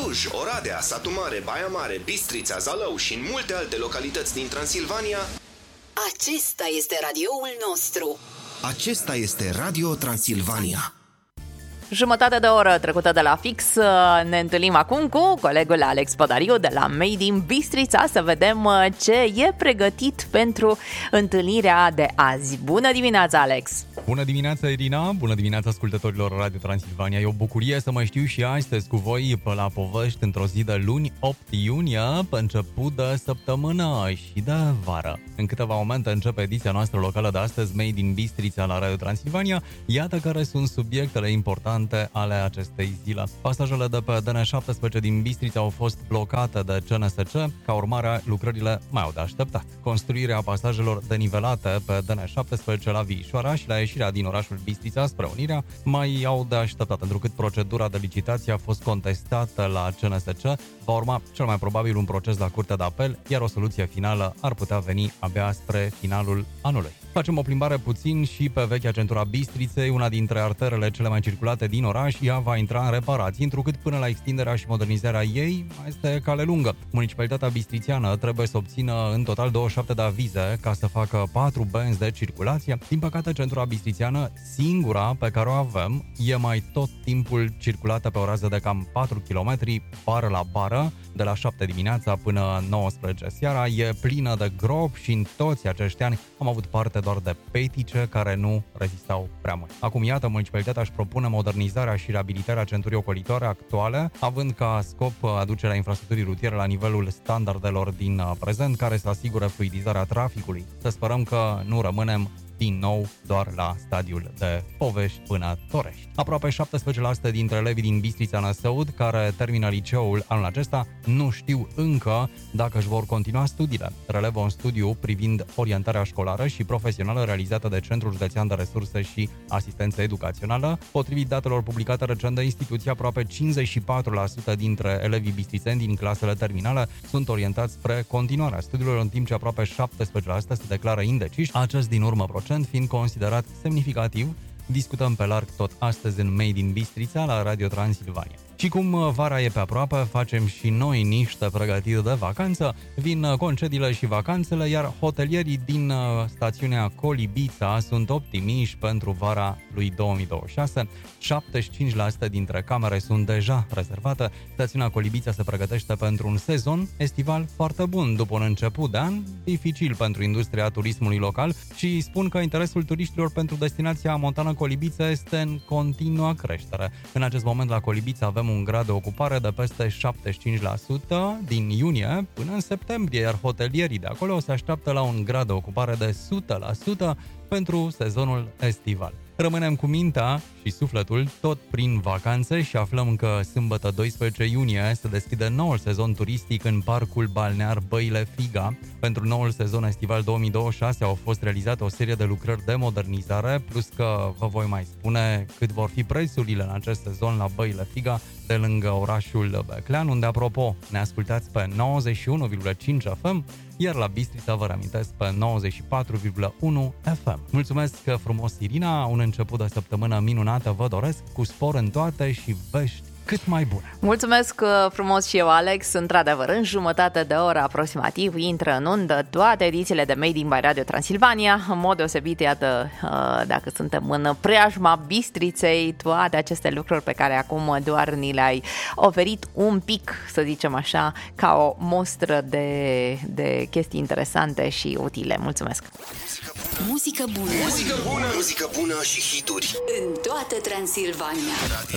Cluj, Oradea, Satu Mare, Baia Mare, Bistrița, Zalău și în multe alte localități din Transilvania. Acesta este radioul nostru. Acesta este Radio Transilvania. Jumătate de oră trecută de la fix, ne întâlnim acum cu colegul Alex Pădariu de la Made in Bistrița să vedem ce e pregătit pentru întâlnirea de azi. Bună dimineața, Alex! Bună dimineața, Irina! Bună dimineața ascultătorilor Radio Transilvania! E o bucurie să mă știu și astăzi cu voi pe la povești într-o zi de luni, 8 iunie, pe început de săptămână și de vară. În câteva momente începe ediția noastră locală de astăzi, Made in Bistrița la Radio Transilvania. Iată care sunt subiectele importante ale acestei zile. Pasajele de pe DN17 din Bistrița au fost blocate de CNSC, ca urmare lucrările mai au de așteptat. Construirea pasajelor denivelate pe DN17 la Viișoara și la ieșirea din orașul Bistrița spre Unirea mai au de așteptat, întrucât procedura de licitație a fost contestată la CNSC. Va urma cel mai probabil un proces la Curtea de Apel, iar o soluție finală ar putea veni abia spre finalul anului. Facem o plimbare puțin și pe vechea centura Bistriței, una dintre arterele cele mai circulate din oraș. Ea va intra în reparații, întrucât până la extinderea și modernizarea ei mai este cale lungă. Municipalitatea bistrițeană trebuie să obțină în total 27 de avize ca să facă 4 benzi de circulație. Din păcate, centura bistrițeană, singura pe care o avem, e mai tot timpul circulată pe o rază de cam 4 km, bară la bară, de la 7 dimineața până 19 seara. E plină de gropi și în toți acești ani am avut parte doar de petice care nu rezistau prea mult. Acum, iată, municipalitatea își propune modernizarea și reabilitarea centurii ocolitoare actuale, având ca scop aducerea infrastructurii rutiere la nivelul standardelor din prezent, care să asigure fluidizarea traficului. Să sperăm că nu rămânem din nou doar la stadiul de povești până Torești. Aproape 17% dintre elevii din Bistrița Năsăud care termină liceul anul acesta nu știu încă dacă își vor continua studiile. Relevă un studiu privind orientarea școlară și profesională realizată de Centrul Județean de Resurse și Asistență Educațională. Potrivit datelor publicate recent de instituție, aproape 54% dintre elevii bistrițeni din clasele terminale sunt orientați spre continuarea studiilor, în timp ce aproape 17% se declară indeciși. Acest din urmă procent fiind considerat semnificativ. Discutăm pe larg tot astăzi în Made in Bistrița la Radio Transilvania. Și cum vara e pe aproape, facem și noi niște pregătiri de vacanță. Vin concediile și vacanțele, iar hotelierii din stațiunea Colibița sunt optimiști pentru vara lui 2026. 75% dintre camere sunt deja rezervate. Stațiunea Colibița se pregătește pentru un sezon estival foarte bun, după un început de an dificil pentru industria turismului local, și spun că interesul turiștilor pentru destinația montană Colibița este în continuă creștere. În acest moment la Colibița avem un grad de ocupare de peste 75% din iunie până în septembrie, iar hotelierii de acolo se așteaptă la un grad de ocupare de 100% pentru sezonul estival. Rămânem cu mintea și sufletul tot prin vacanțe și aflăm că sâmbătă 12 iunie se deschide noul sezon turistic în parcul balnear Băile Figa. Pentru noul sezon estival 2026 au fost realizate o serie de lucrări de modernizare, plus că vă voi mai spune cât vor fi prețurile în acest sezon la Băile Figa, de lângă orașul Beclean, unde, apropo, ne ascultați pe 91,5 FM, iar la Bistrița vă reamintesc pe 94,1 FM. Mulțumesc frumos, Irina, un început de săptămână minunată vă doresc, cu spor în toate și vești cât mai bune. Mulțumesc frumos și eu, Alex. Într-adevăr, în jumătate de oră aproximativ intră în undă toate edițiile de Made in by Radio Transilvania. În mod deosebit, iată, dacă suntem în preajma Bistriței, toate aceste lucruri pe care acum doar ni le-ai oferit un pic, să zicem așa, ca o mostră de chestii interesante și utile. Mulțumesc! Muzică bună! Muzică bună! Muzică bună și hituri! În toată Transilvania!